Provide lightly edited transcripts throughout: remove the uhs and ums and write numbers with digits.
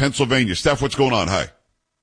Pennsylvania. Steph, what's going on? Hi.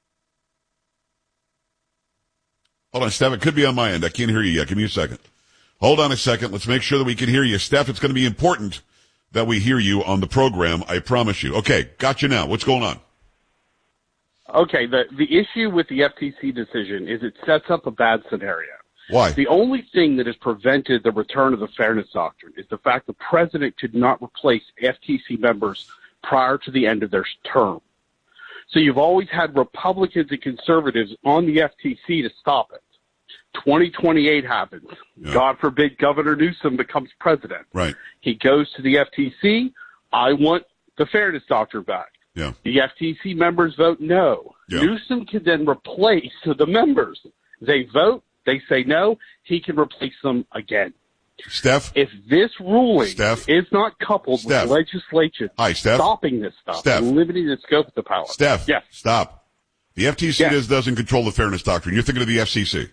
Hold on, Steph. It could be on my end. I can't hear you yet. Give me a second. Hold on a second. Let's make sure that we can hear you. Steph, it's going to be important that we hear you on the program. I promise you. Okay. Got you now. What's going on? Okay. The issue with the FTC decision is it sets up a bad scenario. Why? The only thing that has prevented the return of the fairness doctrine is the fact the president could not replace FTC members prior to the end of their term. So you've always had Republicans and conservatives on the FTC to stop it. 2028 happens. Yeah. God forbid Governor Newsom becomes president. Right. He goes to the FTC. I want the fairness doctrine back. Yeah. The FTC members vote no. Yeah. Newsom can then replace the members. They vote. They say no. He can replace them again. Steph? If this ruling Steph? is not coupled Steph? with legislation Hi, Steph? stopping this stuff, Steph? limiting the scope of the power. Steph? Yes. Stop. The FTC Yes. doesn't control the fairness doctrine. You're thinking of the FCC.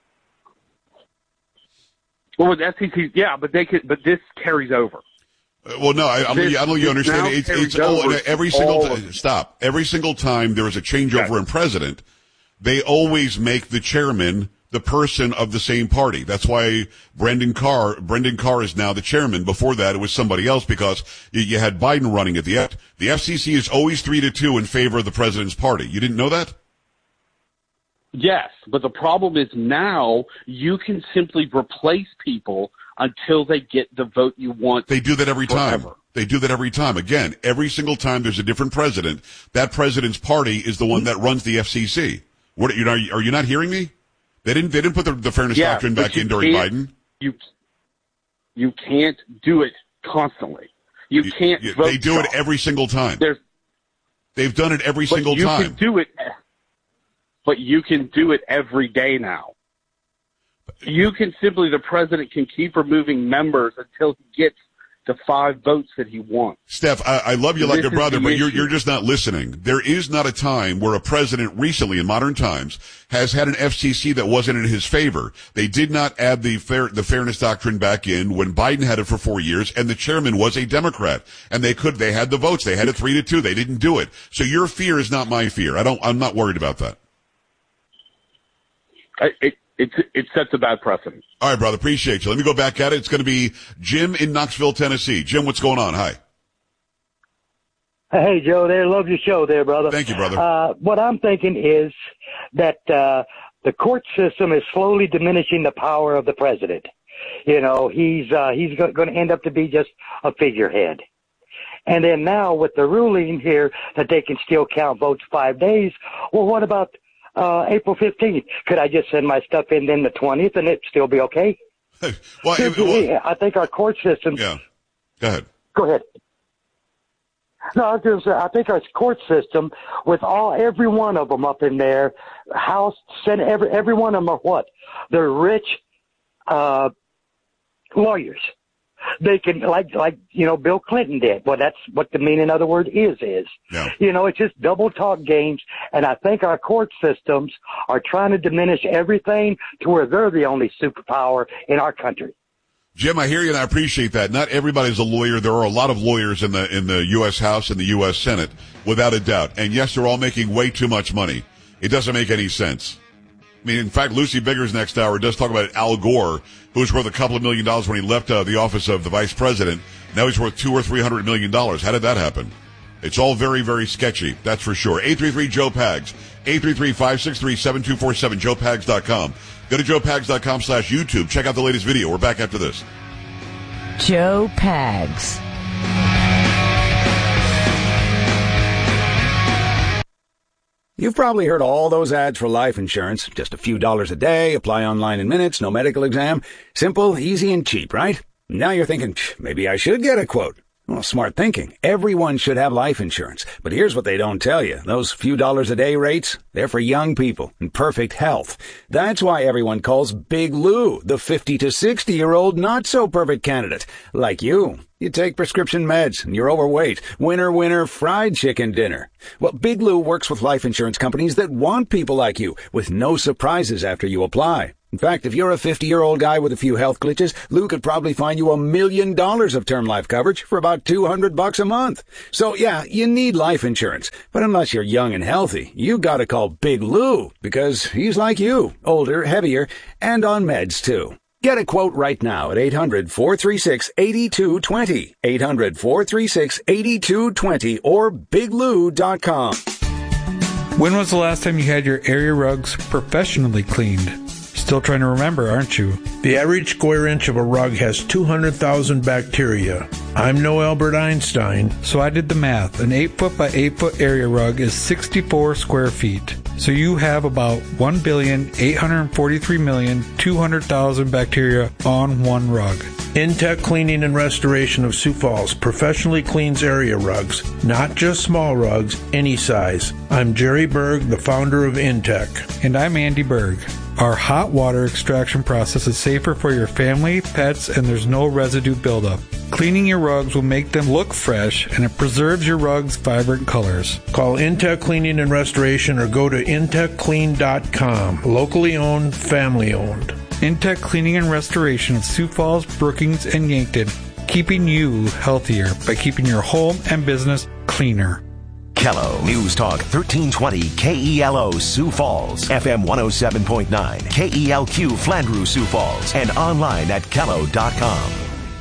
Well, with FTC, yeah, but this carries over. Well, no, I don't think you understand. Every single time there is a changeover in president, they always make the chairman the person of the same party. That's why Brendan Carr is now the chairman. Before that, it was somebody else because you had Biden running it. The FCC is always 3-2 in favor of the president's party. You didn't know that? Yes, but the problem is now you can simply replace people until they get the vote you want. They do that every forever. time. They do that every time. Again, every single time there's a different president, that president's party is the one that runs the FCC. What, are you not hearing me? They didn't put the fairness doctrine back in during Biden. You can't do it constantly. You can't vote. They do it every single time. They've done it every single time. You can do it, but you can do it every day now. The president can keep removing members until he gets the 5 votes that he wants. Steph, I love you like a brother, but you're just not listening. There is not a time where a president recently in modern times has had an FCC that wasn't in his favor. They did not add the fairness doctrine back in when Biden had it for 4 years, and the chairman was a Democrat. And they had the votes. They had it 3-2. They didn't do it. So your fear is not my fear. I'm not worried about that. It sets a bad precedent. All right, brother. Appreciate you. Let me go back at it. It's going to be Jim in Knoxville, Tennessee. Jim, what's going on? Hi. Hey, Joe, there. Love your show there, brother. Thank you, brother. What I'm thinking is that the court system is slowly diminishing the power of the president. You know, he's going to end up to be just a figurehead. And then now with the ruling here that they can still count votes 5 days, well, what about April 15th? Could I just send my stuff in then the 20th and it'd still be okay? I think our court system. Yeah. Go ahead. Go ahead. No, I was going to say, I think our court system, with every one of them up in there, House, Senate, every one of them are what? They're rich lawyers. They can, like Bill Clinton did. Well, that's what the meaning of the word is. Yeah. It's just double talk games. And I think our court systems are trying to diminish everything to where they're the only superpower in our country. Jim, I hear you and I appreciate that. Not everybody's a lawyer. There are a lot of lawyers in the U.S. House and the U.S. Senate, without a doubt. And yes, they're all making way too much money. It doesn't make any sense. I mean, in fact, Lucy Biggers next hour does talk about Al Gore, who was worth a couple of $1 million when he left the office of the vice president. Now he's worth $200 or $300 million. How did that happen? It's all very, very sketchy. That's for sure. 833-JOE-PAGS. 833-563-7247. JoePags.com. Go to JoePags.com/YouTube. Check out the latest video. We're back after this. Joe Pags. You've probably heard all those ads for life insurance. Just a few dollars a day, apply online in minutes, no medical exam. Simple, easy, and cheap, right? Now you're thinking, maybe I should get a quote. Well, smart thinking. Everyone should have life insurance. But here's what they don't tell you. Those few dollars a day rates, they're for young people in perfect health. That's why everyone calls Big Lou the 50 to 60-year-old not-so-perfect candidate. Like you. You take prescription meds and you're overweight. Winner, fried chicken dinner. Well, Big Lou works with life insurance companies that want people like you with no surprises after you apply. In fact, if you're a 50-year-old guy with a few health glitches, Lou could probably find you $1 million of term life coverage for about $200 a month. So yeah, you need life insurance. But unless you're young and healthy, you gotta call Big Lou, because he's like you, older, heavier, and on meds too. Get a quote right now at 800-436-8220, 800-436-8220, or biglou.com. When was the last time you had your area rugs professionally cleaned? Still trying to remember, aren't you? The average square inch of a rug has 200,000 bacteria. I'm no Albert Einstein. So I did the math. An 8-foot by 8-foot area rug is 64 square feet. So you have about 1,843,200,000 bacteria on one rug. Intech Cleaning and Restoration of Sioux Falls professionally cleans area rugs, not just small rugs, any size. I'm Jerry Berg, the founder of Intech. And I'm Andy Berg. Our hot water extraction process is safer for your family, pets, and there's no residue buildup. Cleaning your rugs will make them look fresh, and it preserves your rugs' vibrant colors. Call Intech Cleaning and Restoration or go to intechclean.com. Locally owned, family owned. Intech Cleaning and Restoration of Sioux Falls, Brookings, and Yankton, keeping you healthier by keeping your home and business cleaner. KELO News Talk 1320 KELO Sioux Falls, FM 107.9, KELQ Flandreau Sioux Falls, and online at KELO.com.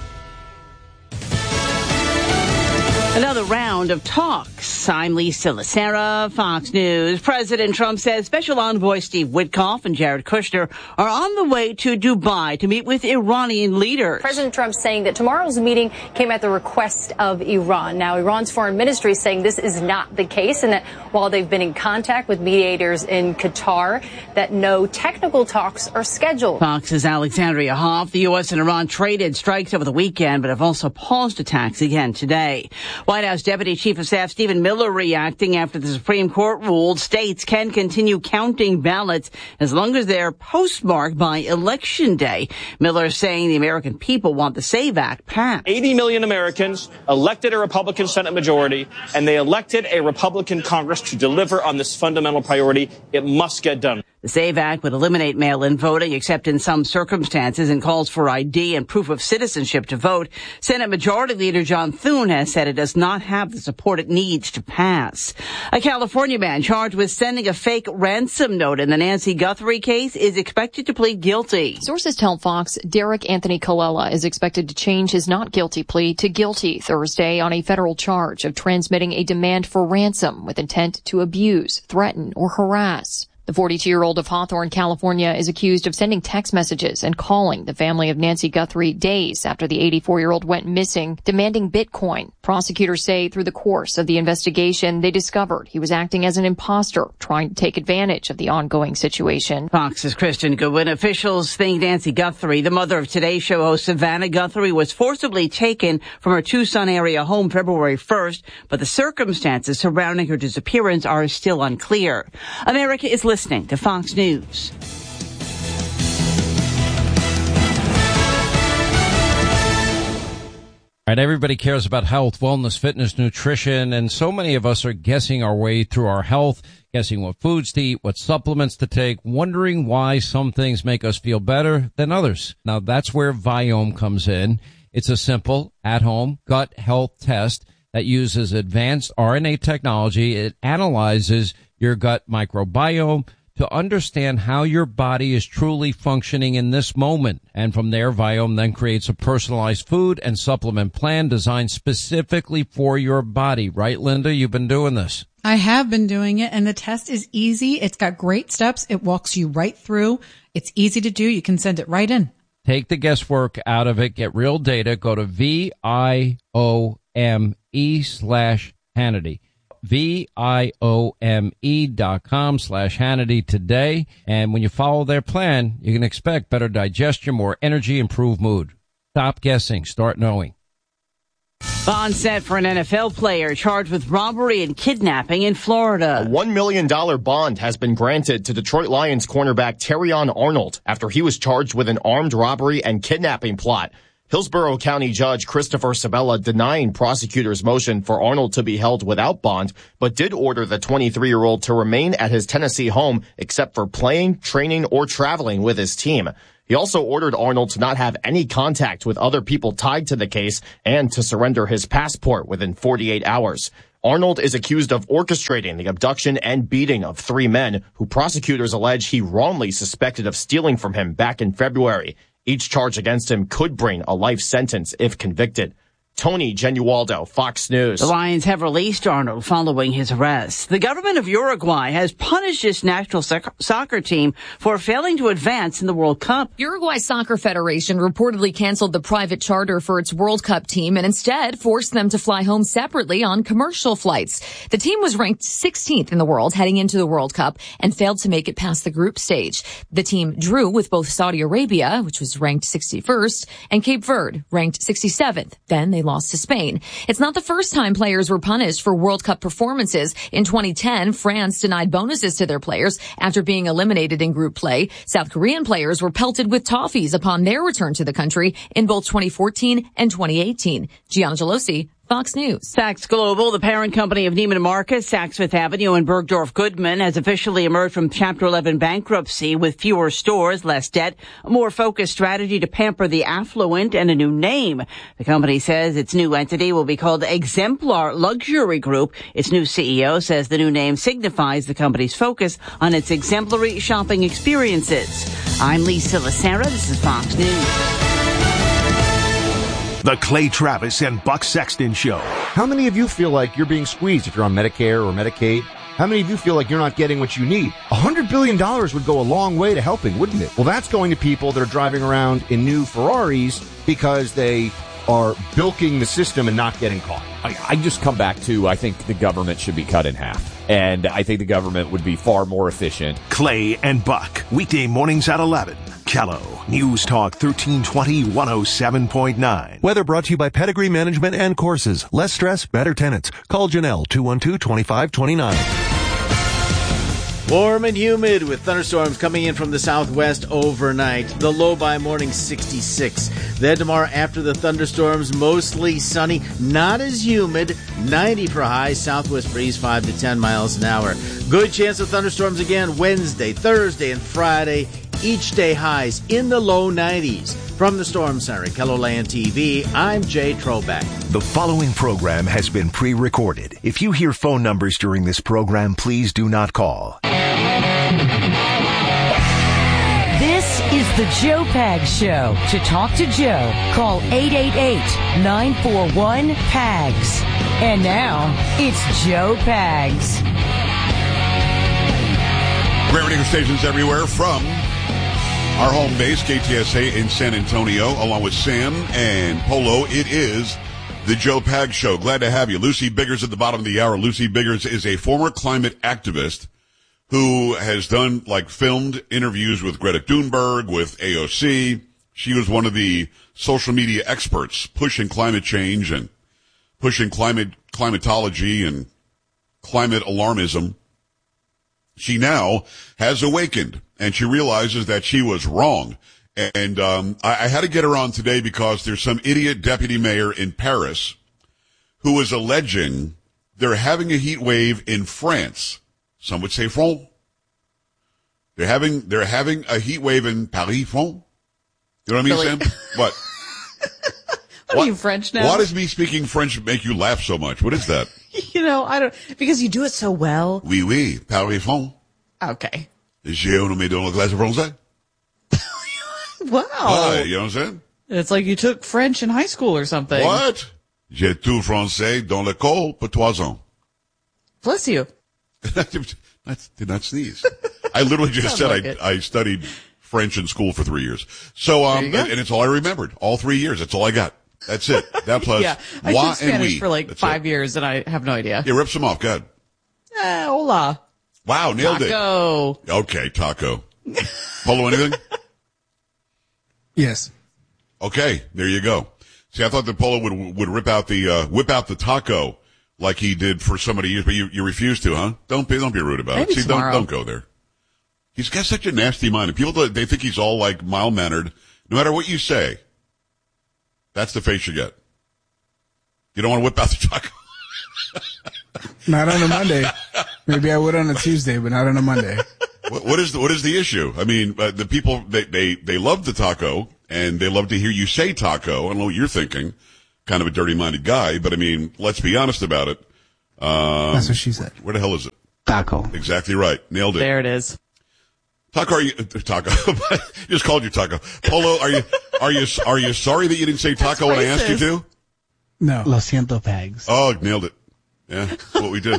Another round of talks. I'm Lisa Lacera, Fox News. President Trump says Special Envoy Steve Witkoff and Jared Kushner are on the way to Dubai to meet with Iranian leaders. President Trump saying that tomorrow's meeting came at the request of Iran. Now, Iran's foreign ministry is saying this is not the case, and that while they've been in contact with mediators in Qatar, that no technical talks are scheduled. Fox's Alexandria Hoff. The U.S. and Iran traded strikes over the weekend, but have also paused attacks again today. White House Deputy Chief of Staff Stephen Miller reacting after the Supreme Court ruled states can continue counting ballots as long as they're postmarked by Election Day. Miller saying the American people want the SAVE Act passed. 80 million Americans elected a Republican Senate majority, and they elected a Republican Congress to deliver on this fundamental priority. It must get done. The SAVE Act would eliminate mail-in voting, except in some circumstances, and calls for ID and proof of citizenship to vote. Senate Majority Leader John Thune has said it does not have the support it needs to pass. A California man charged with sending a fake ransom note in the Nancy Guthrie case is expected to plead guilty. Sources tell Fox Derek Anthony Colella is expected to change his not guilty plea to guilty Thursday on a federal charge of transmitting a demand for ransom with intent to abuse, threaten, or harass. The 42-year-old of Hawthorne, California, is accused of sending text messages and calling the family of Nancy Guthrie days after the 84-year-old went missing, demanding Bitcoin. Prosecutors say through the course of the investigation, they discovered he was acting as an imposter, trying to take advantage of the ongoing situation. Fox's Kristen Goodwin. Officials think Nancy Guthrie, the mother of Today Show host Savannah Guthrie, was forcibly taken from her Tucson area home February 1st, but the circumstances surrounding her disappearance are still unclear. America is listening to Fox News. All right, everybody cares about health, wellness, fitness, nutrition, and so many of us are guessing our way through our health, guessing what foods to eat, what supplements to take, wondering why some things make us feel better than others. Now, that's where Viome comes in. It's a simple, at-home gut health test that uses advanced RNA technology. It analyzes your gut microbiome to understand how your body is truly functioning in this moment. And from there, Viome then creates a personalized food and supplement plan designed specifically for your body. Right, Linda? You've been doing this. I have been doing it, and the test is easy. It's got great steps. It walks you right through. It's easy to do. You can send it right in. Take the guesswork out of it. Get real data. Go to VIOME/Hannity. VIOME.com/Hannity today. And when you follow their plan, you can expect better digestion, more energy, improved mood. Stop guessing. Start knowing. Bond set for an NFL player charged with robbery and kidnapping in Florida. A $1 million bond has been granted to Detroit Lions cornerback Terrion Arnold after he was charged with an armed robbery and kidnapping plot. Hillsborough County Judge Christopher Sabella denying prosecutors' motion for Arnold to be held without bond, but did order the 23-year-old to remain at his Tennessee home except for playing, training, or traveling with his team. He also ordered Arnold to not have any contact with other people tied to the case and to surrender his passport within 48 hours. Arnold is accused of orchestrating the abduction and beating of 3 men who prosecutors allege he wrongly suspected of stealing from him back in February. Each charge against him could bring a life sentence if convicted. Tony Genualdo, Fox News. The Lions have released Arnold following his arrest. The government of Uruguay has punished its national soccer team for failing to advance in the World Cup. Uruguay Soccer Federation reportedly canceled the private charter for its World Cup team and instead forced them to fly home separately on commercial flights. The team was ranked 16th in the world heading into the World Cup and failed to make it past the group stage. The team drew with both Saudi Arabia, which was ranked 61st, and Cape Verde, ranked 67th. Then they lost to Spain. It's not the first time players were punished for World Cup performances. In 2010, France denied bonuses to their players after being eliminated in group play. South Korean players were pelted with toffees upon their return to the country in both 2014 and 2018. Gianna Gelosi, Fox News. Saks Global, the parent company of Neiman Marcus, Saks Fifth Avenue, and Bergdorf Goodman, has officially emerged from Chapter 11 bankruptcy with fewer stores, less debt, a more focused strategy to pamper the affluent, and a new name. The company says its new entity will be called Exemplar Luxury Group. Its new CEO says the new name signifies the company's focus on its exemplary shopping experiences. I'm Lisa Lacera. This is Fox News. The Clay Travis and Buck Sexton Show. How many of you feel like you're being squeezed if you're on Medicare or Medicaid? How many of you feel like you're not getting what you need? $100 billion would go a long way to helping, wouldn't it? Well, that's going to people that are driving around in new Ferraris because they are bilking the system and not getting caught. I just come back to, I think the government should be cut in half. And I think the government would be far more efficient. Clay and Buck, weekday mornings at 11. Kello, News Talk 1320 107.9. Weather brought to you by Pedigree Management and Courses. Less stress, better tenants. Call Janelle 212-2529. Warm and humid with thunderstorms coming in from the southwest overnight. The low by morning 66. Then tomorrow after the thunderstorms, mostly sunny, not as humid. 90 for high, southwest breeze 5 to 10 miles an hour. Good chance of thunderstorms again Wednesday, Thursday, and Friday. Each day highs in the low 90s. From the Storm Center at KELOLAND TV, I'm Jay Trobeck. The following program has been pre-recorded. If you hear phone numbers during this program, please do not call. This is the Joe Pags Show. To talk to Joe, call 888-941-PAGS. And now, it's Joe Pags. Great radio stations everywhere from our home base, KTSA in San Antonio, along with Sam and Polo. It is the Joe Pags Show. Glad to have you. Lucy Biggers at the bottom of the hour. Lucy Biggers is a former climate activist who has done, filmed interviews with Greta Thunberg, with AOC. She was one of the social media experts pushing climate change and pushing climatology and climate alarmism. She now has awakened, and she realizes that she was wrong. And I had to get her on today because there's some idiot deputy mayor in Paris who is alleging they're having a heat wave in France. Some would say France. They're having a heat wave in Paris, France. You know what I mean, Really? Sam? What? What are you, French now? Why does me speaking French make you laugh so much? What is that? I don't, because you do it so well. Oui, oui, Paris, France. Okay. J'ai nommé dans la classe français. Wow. Why? You know what I'm saying? It's like you took French in high school or something. What? J'ai tout français dans l'école pour 3 ans. Bless you. Did not sneeze. I literally just said like it. I studied French in school for 3 years. So, and it's all I remembered. All 3 years. That's all I got. That's it. That plus Yeah. I moi took Spanish and for That's 5 it. years and I have no idea. Yeah, rip some off. Go ahead. Hola. Wow, nailed Taco. it. Okay, taco. Polo, anything? Yes. Okay, there you go. See, I thought that Polo would whip out the taco like he did for so many years, but you refuse to, huh? Don't be rude about Maybe it. See, tomorrow. don't go there. He's got such a nasty mind. And people, they think he's all mild mannered, no matter what you say. That's the face you get. You don't want to whip out the taco. Not on a Monday. Maybe I would on a Tuesday, but not on a Monday. What is the issue? I mean, the people, they love the taco, and they love to hear you say taco. I don't know what you're thinking. Kind of a dirty-minded guy, but I mean, let's be honest about it. That's what she said. Where the hell is it? Taco. Exactly right. Nailed it. There it is. Taco, taco. Just called you taco. Polo, are you sorry that you didn't say taco when I asked you to? No. Lo siento, Pags. Oh, nailed it. Yeah, that's what we do.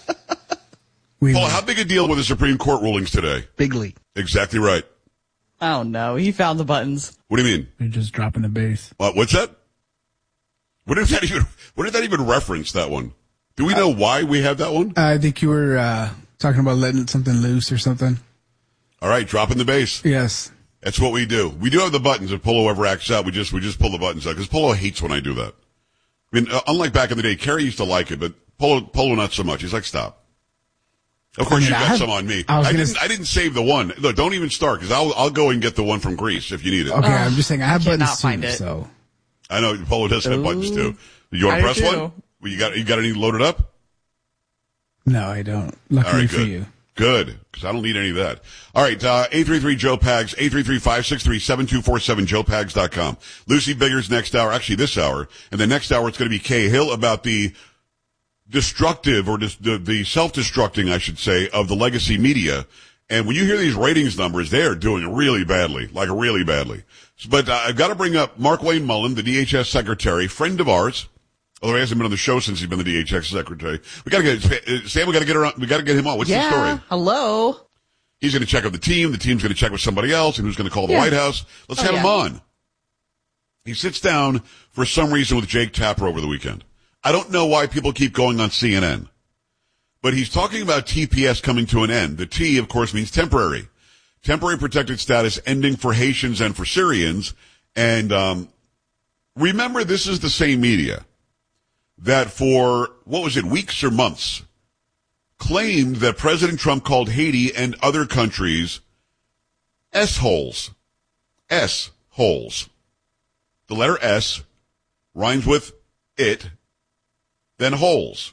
Polo, how big a deal were the Supreme Court rulings today? Bigly. Exactly right. Oh no, he found the buttons. What do you mean? You're just dropping the bass. What's that? What did that even reference, that one? Do we know why we have that one? I think you were talking about letting something loose or something. All right, dropping the bass. Yes. That's what we do. We do have the buttons. If Polo ever acts out, we just pull the buttons out, because Polo hates when I do that. I mean, unlike back in the day, Kerry used to like it, but Polo not so much. He's like, stop. Of course, you got some on me. I didn't save the one. Look, don't even start, because I'll go and get the one from Greece if you need it. Okay, I'm just saying I have buttons too, so. I know Polo does have buttons too. You want to press one? Well, you got any loaded up? No, I don't. Luckily All right, for good. you. Good, because I don't need any of that. All right, 833-JOE-PAGS, 833-563-7247, joepags.com. Lucy Biggers next hour, actually this hour, and the next hour it's going to be Kay Hill about the destructive, or the self-destructing, I should say, of the legacy media. And when you hear these ratings numbers, they're doing really badly, like really badly. But I've got to bring up Mark Wayne Mullen, the DHS secretary, friend of ours, although he hasn't been on the show since he's been the DHS secretary. We got to get Sam. We got to get him on. What's the story? Hello. He's going to check with the team. The team's going to check with somebody else, and who's going to call the White House. Let's have him on. He sits down for some reason with Jake Tapper over the weekend. I don't know why people keep going on CNN, but he's talking about TPS coming to an end. The T, of course, means temporary. Temporary protected status ending for Haitians and for Syrians. And remember, this is the same media that for, weeks or months, claimed that President Trump called Haiti and other countries S-holes. S-holes. The letter S rhymes with it, then holes.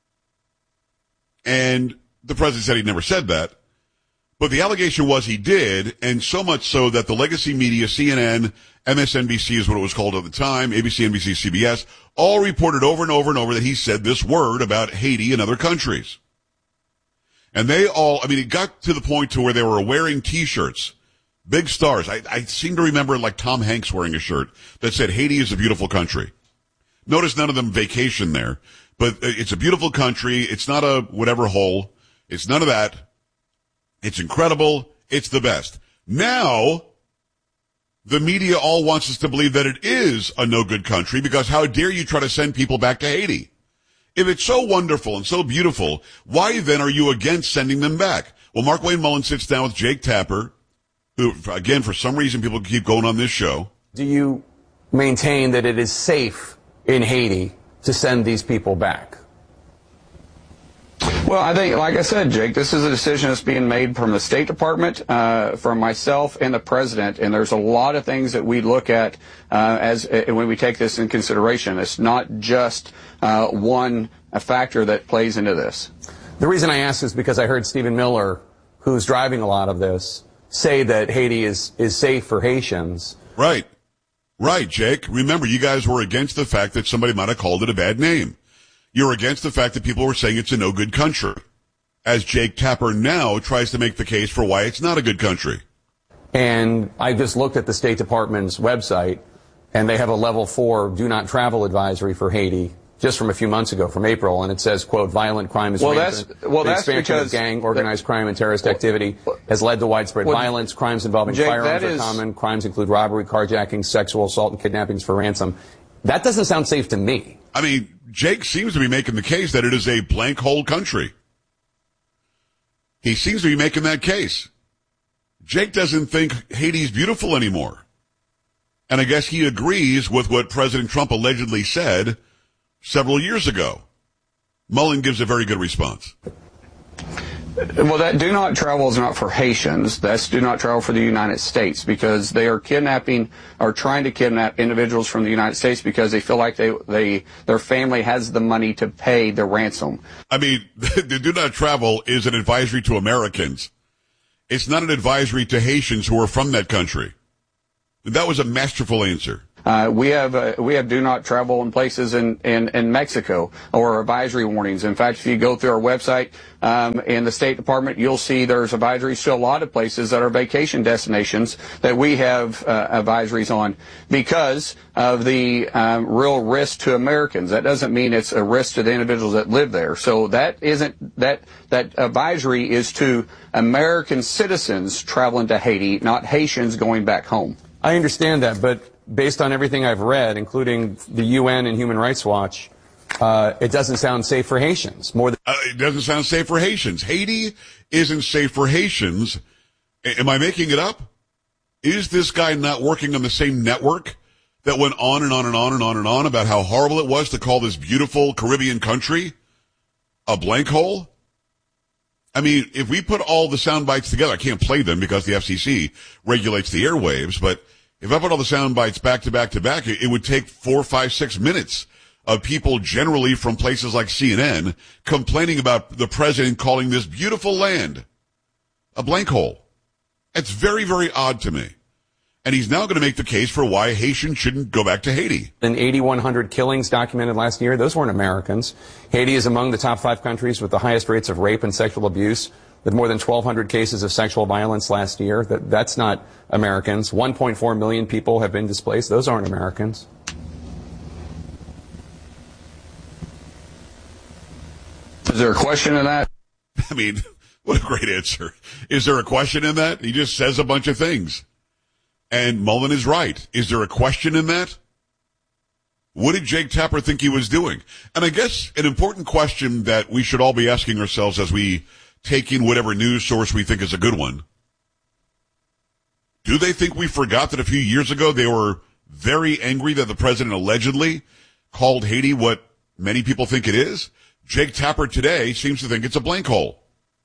And the president said he never said that. But the allegation was he did, and so much so that the legacy media, CNN, MSNBC is what it was called at the time, ABC, NBC, CBS, all reported over and over and over that he said this word about Haiti and other countries. And they all, it got to the point to where they were wearing T-shirts, big stars. I seem to remember like Tom Hanks wearing a shirt that said Haiti is a beautiful country. Notice none of them vacation there, but it's a beautiful country. It's not a whatever hole. It's none of that. It's incredible. It's the best. Now, the media all wants us to believe that it is a no-good country, because how dare you try to send people back to Haiti? If it's so wonderful and so beautiful, why then are you against sending them back? Well, Mark Wayne Mullen sits down with Jake Tapper, who, again, for some reason people keep going on this show. Do you maintain that it is safe in Haiti to send these people back? Well, I think, like I said, Jake, this is a decision that's being made from the State Department, from myself and the President, and there's a lot of things that we look at when we take this in consideration. It's not just one factor that plays into this. The reason I ask is because I heard Stephen Miller, who's driving a lot of this, say that Haiti is safe for Haitians. Right. Right, Jake. Remember, you guys were against the fact that somebody might have called it a bad name. You're against the fact that people were saying it's a no-good country, as Jake Tapper now tries to make the case for why it's not a good country. And I just looked at the State Department's website, and they have a level 4 do not travel advisory for Haiti just from a few months ago, from April, and it says, quote, violent crime is rampant. The expansion of gang, organized crime, and terrorist activity has led to widespread violence. Crimes involving firearms are common. Crimes include robbery, carjacking, sexual assault, and kidnappings for ransom. That doesn't sound safe to me. Jake seems to be making the case that it is a blank hole country. He seems to be making that case. Jake doesn't think Haiti's beautiful anymore. And I guess he agrees with what President Trump allegedly said several years ago. Mullen gives a very good response. Well, that do not travel is not for Haitians. That's do not travel for the United States, because they are kidnapping or trying to kidnap individuals from the United States because they feel like their family has the money to pay the ransom. I mean, the do not travel is an advisory to Americans. It's not an advisory to Haitians who are from that country. That was a masterful answer. We have do not travel in places in Mexico, or advisory warnings. In fact, if you go through our website in the State Department, you'll see there's advisories to a lot of places that are vacation destinations that we have advisories on because of the real risk to Americans. That doesn't mean it's a risk to the individuals that live there. So that advisory is to American citizens traveling to Haiti, not Haitians going back home. I understand that, but based on everything I've read, including the UN and Human Rights Watch, it doesn't sound safe for Haitians. It doesn't sound safe for Haitians. Haiti isn't safe for Haitians. Am I making it up? Is this guy not working on the same network that went on and on and on and on and on about how horrible it was to call this beautiful Caribbean country a blank hole? I mean, if we put all the sound bites together, I can't play them because the FCC regulates the airwaves, but if I put all the sound bites back to back to back, it would take 4, 5, 6 minutes of people generally from places like CNN complaining about the president calling this beautiful land a blank hole. It's very, very odd to me. And he's now going to make the case for why Haitians shouldn't go back to Haiti. And 8,100 killings documented last year, those weren't Americans. Haiti is among the top 5 countries with the highest rates of rape and sexual abuse, with more than 1,200 cases of sexual violence last year. That's not Americans. 1.4 million people have been displaced. Those aren't Americans. Is there a question in that? I mean, what a great answer. Is there a question in that? He just says a bunch of things. And Mullen is right. Is there a question in that? What did Jake Tapper think he was doing? And I guess an important question that we should all be asking ourselves as we take in whatever news source we think is a good one. Do they think we forgot that a few years ago they were very angry that the president allegedly called Haiti what many people think it is? Jake Tapper today seems to think it's a blank hole.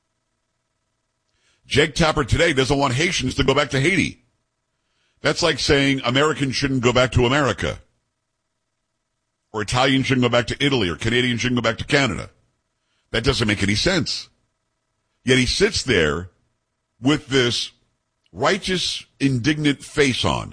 Jake Tapper today doesn't want Haitians to go back to Haiti. That's like saying Americans shouldn't go back to America. Or Italians shouldn't go back to Italy, or Canadians shouldn't go back to Canada. That doesn't make any sense. Yet he sits there with this righteous, indignant face on.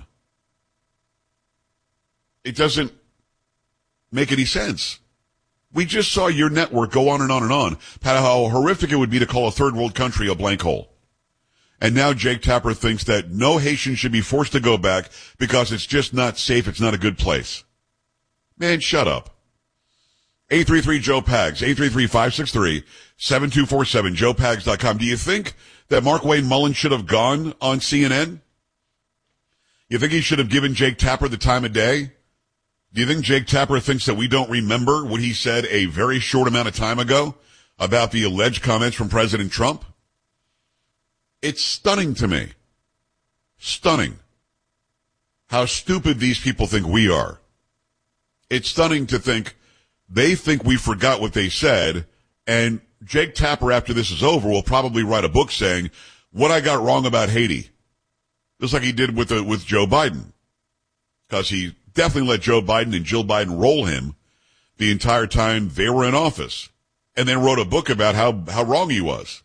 It doesn't make any sense. We just saw your network go on and on and on about how horrific it would be to call a third world country a blank hole. And now Jake Tapper thinks that no Haitian should be forced to go back because it's just not safe. It's not a good place. Man, shut up. 833-JOE-PAGS, 833-563-7247, joepags.com. Do you think that Mark Wayne Mullen should have gone on CNN? You think he should have given Jake Tapper the time of day? Do you think Jake Tapper thinks that we don't remember what he said a very short amount of time ago about the alleged comments from President Trump? It's stunning to me. Stunning. How stupid these people think we are. It's stunning to think they think we forgot what they said, and Jake Tapper, after this is over, will probably write a book saying what I got wrong about Haiti. Just like he did with Joe Biden. Because he definitely let Joe Biden and Jill Biden roll him the entire time they were in office. And then wrote a book about how wrong he was.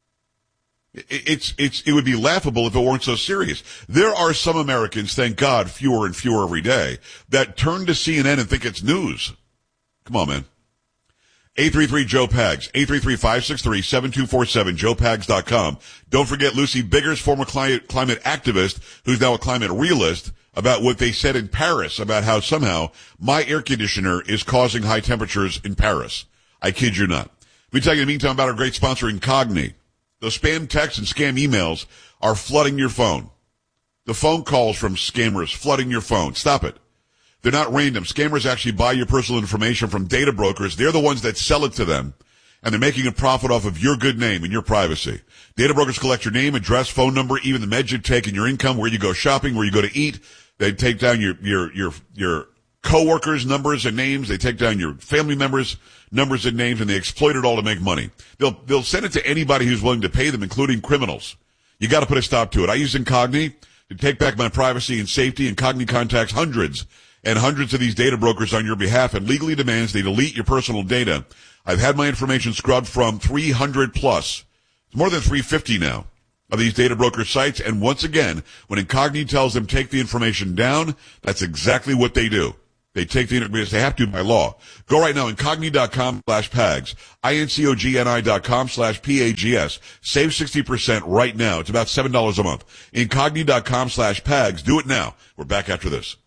It would be laughable if it weren't so serious. There are some Americans, thank God, fewer and fewer every day, that turn to CNN and think it's news. Come on, man. 833-JOE-PAGS, 833-563-7247, joepags.com. Don't forget Lucy Biggers, former climate activist, who's now a climate realist, about what they said in Paris about how somehow my air conditioner is causing high temperatures in Paris. I kid you not. Let me tell you in the meantime about our great sponsor, Incogni. Those spam texts and scam emails are flooding your phone. The phone calls from scammers flooding your phone. Stop it. They're not random. Scammers actually buy your personal information from data brokers. They're the ones that sell it to them, and they're making a profit off of your good name and your privacy. Data brokers collect your name, address, phone number, even the meds you take and your income, where you go shopping, where you go to eat. They take down your coworkers' numbers and names. They take down your family members' numbers and names, and they exploit it all to make money. They'll send it to anybody who's willing to pay them, including criminals. You got to put a stop to it. I use Incogni to take back my privacy and safety. Incogni contacts hundreds and hundreds of these data brokers on your behalf and legally demands they delete your personal data. I've had my information scrubbed from 300 plus. It's more than 350 now of these data broker sites. And once again, when Incogni tells them take the information down, that's exactly what they do. They take the because they have to by law. Go right now, Incogni.com/PAGS, INCOGNI.com/PAGS. Save 60% right now. It's about $7 a month. Incogni.com/PAGS. Do it now. We're back after this.